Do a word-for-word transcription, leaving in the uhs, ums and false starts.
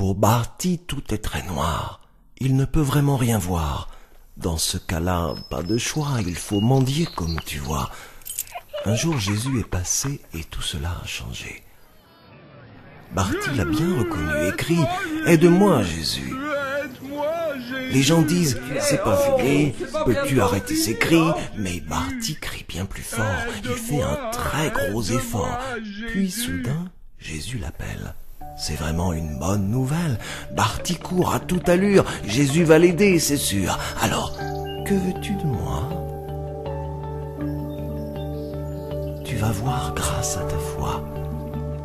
Pour Barty, tout est très noir. Il ne peut vraiment rien voir. Dans ce cas-là, pas de choix, il faut mendier comme tu vois. Un jour, Jésus est passé et tout cela a changé. Barty l'a bien reconnu et crie « Aide-moi, Jésus !» Les gens disent « C'est pas fini, peux-tu arrêter ces cris ?» Mais Barty crie bien plus fort, il fait un très gros effort. Puis soudain, Jésus l'appelle. C'est vraiment une bonne nouvelle. Barty court à toute allure, Jésus va l'aider, c'est sûr. Alors, que veux-tu de moi ? Tu vas voir grâce à ta foi.